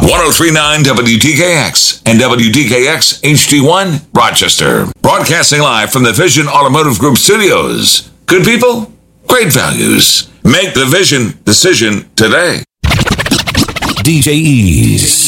1039 WDKX and WDKX HD1 Rochester. Broadcasting live from the Vision Automotive Group studios. Good people, great values. Make the Vision decision today. DJ Ease.